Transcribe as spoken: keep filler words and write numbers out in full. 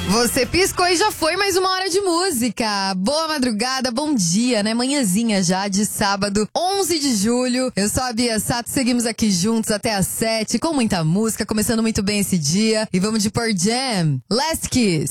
Você piscou e já foi mais uma hora de música. Boa madrugada, bom dia, né? Manhãzinha já de sábado, onze de julho. Eu sou a Bia Sato, seguimos aqui juntos até às sete com muita música, começando muito bem esse dia. E vamos de Pearl Jam, Last Kiss.